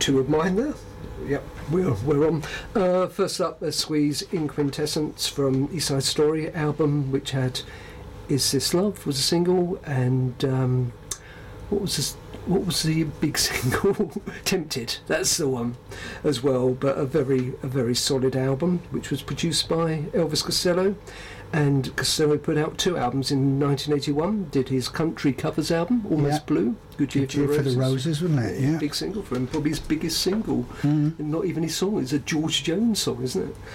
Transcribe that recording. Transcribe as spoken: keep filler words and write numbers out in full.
two of mine there. Yep, we're, we're on. Uh, first up, a squeeze in Quintessence from East Side Story album, which had Is This Love was a single, and um, what was this, what was the big single? Tempted, that's the one as well. But a very a very solid album, which was produced by Elvis Costello. And Costello put out two albums in nineteen eighty-one. Did his country covers album, Almost yeah. Blue. Good Year, Good year for, the for the Roses, wasn't it? Yeah. Big single for him. Probably his biggest single. Mm. Not even his song. It's a George Jones song, isn't it?